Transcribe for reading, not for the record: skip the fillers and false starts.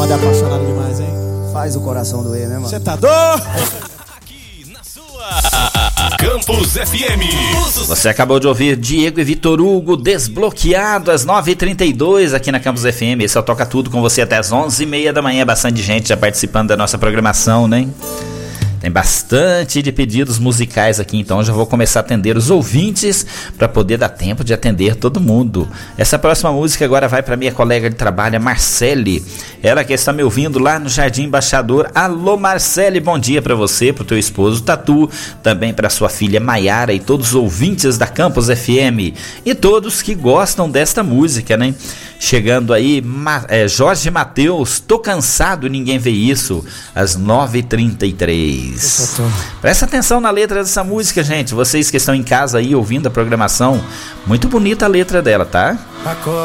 lado é apaixonado demais, hein? Faz o coração doer, né, mano? Você tá doido? Aqui na sua Campus FM. Você acabou de ouvir Diego e Vitor Hugo, Desbloqueado, às 9h32 aqui na Campus FM. Esse é o Toca Tudo com você até às 11h30 da manhã. Bastante gente já participando da nossa programação, né? Tem bastante de pedidos musicais aqui, então já vou começar a atender os ouvintes para poder dar tempo de atender todo mundo. Essa próxima música agora vai para minha colega de trabalho, a Marcele. Ela que está me ouvindo lá no Jardim Embaixador. Alô, Marcele, bom dia para você, para o teu esposo Tatu, também para sua filha Maiara e todos os ouvintes da Campus FM e todos que gostam desta música, né? Chegando aí, Jorge Mateus, Tô Cansado, Ninguém Vê Isso, às 9h33. Presta atenção na letra dessa música, gente. Vocês que estão em casa aí ouvindo a programação, muito bonita a letra dela, tá?